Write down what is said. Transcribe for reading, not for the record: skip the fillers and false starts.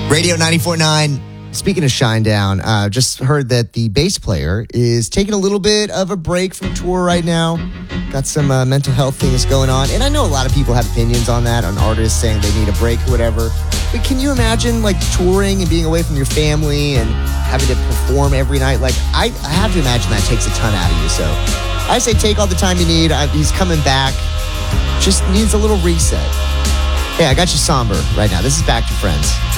Radio 94.9. Speaking of Shinedown, just heard that the bass player is taking a little bit of a break from tour right now. Got some mental health things going on. And I know a lot of people have opinions on that, on artists saying they need a break or whatever. But can you imagine, like, touring and being away from your family and having to perform every night? Like, I have to imagine that takes a ton out of you. So I say take all the time you need. He's coming back. Just needs a little reset. Hey, I got you somber right now. This is Back to Friends.